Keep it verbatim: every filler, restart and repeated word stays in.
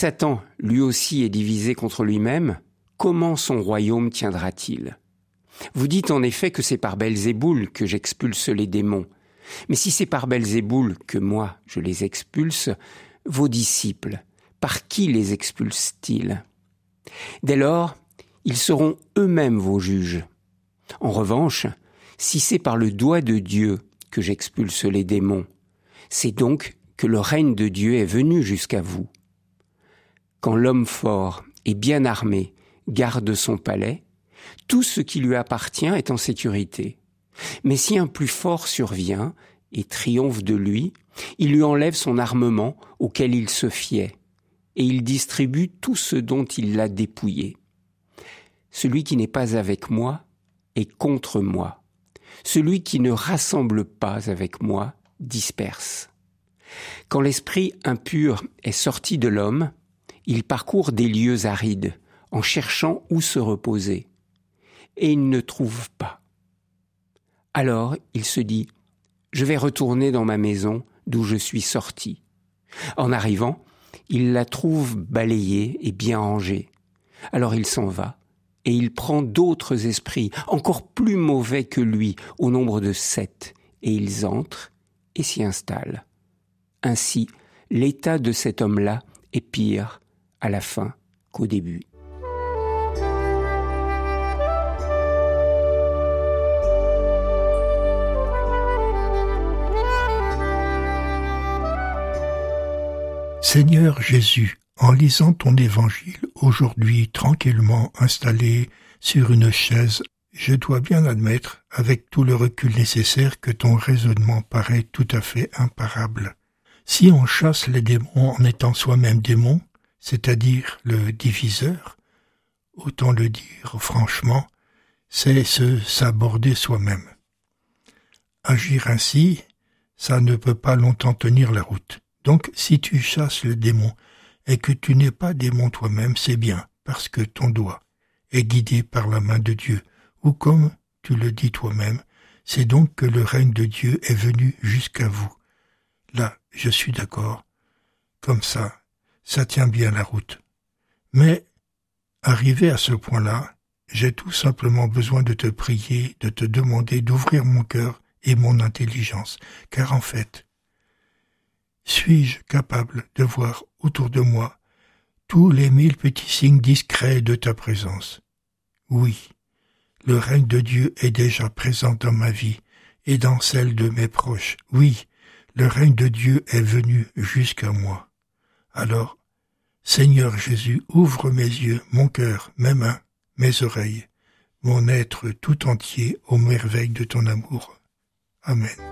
Satan, lui aussi, est divisé contre lui-même. Comment son royaume tiendra-t-il ? Vous dites en effet que c'est par Belzéboul que j'expulse les démons. Mais si c'est par Belzéboul que moi je les expulse, vos disciples, par qui les expulsent-ils ? Dès lors, ils seront eux-mêmes vos juges. En revanche, si c'est par le doigt de Dieu que j'expulse les démons, c'est donc que le règne de Dieu est venu jusqu'à vous. Quand l'homme fort et bien armé garde son palais, tout ce qui lui appartient est en sécurité. Mais si un plus fort survient et triomphe de lui, il lui enlève son armement auquel il se fiait, et il distribue tout ce dont il l'a dépouillé. Celui qui n'est pas avec moi est contre moi. Celui qui ne rassemble pas avec moi disperse. Quand l'esprit impur est sorti de l'homme, il parcourt des lieux arides, en cherchant où se reposer, et il ne trouve pas. Alors il se dit « Je vais retourner dans ma maison d'où je suis sorti ». En arrivant, il la trouve balayée et bien rangée. Alors il s'en va, et il prend d'autres esprits, encore plus mauvais que lui, au nombre de sept, et ils entrent et s'y installent. Ainsi, l'état de cet homme-là est pire à la fin qu'au début. Seigneur Jésus, en lisant ton évangile, aujourd'hui tranquillement installé sur une chaise, je dois bien admettre, avec tout le recul nécessaire, que ton raisonnement paraît tout à fait imparable. Si on chasse les démons en étant soi-même démon, c'est-à-dire le diviseur, autant le dire franchement, c'est se s'aborder soi-même. Agir ainsi, ça ne peut pas longtemps tenir la route. Donc, si tu chasses le démon et que tu n'es pas démon toi-même, c'est bien, parce que ton doigt est guidé par la main de Dieu, ou comme tu le dis toi-même, c'est donc que le règne de Dieu est venu jusqu'à vous. Là, je suis d'accord. Comme ça, ça tient bien la route. Mais, arrivé à ce point-là, j'ai tout simplement besoin de te prier, de te demander d'ouvrir mon cœur et mon intelligence, car en fait, suis-je capable de voir autour de moi tous les mille petits signes discrets de ta présence? Oui, le règne de Dieu est déjà présent dans ma vie et dans celle de mes proches. Oui, le règne de Dieu est venu jusqu'à moi. Alors, Seigneur Jésus, ouvre mes yeux, mon cœur, mes mains, mes oreilles, mon être tout entier aux merveilles de ton amour. Amen.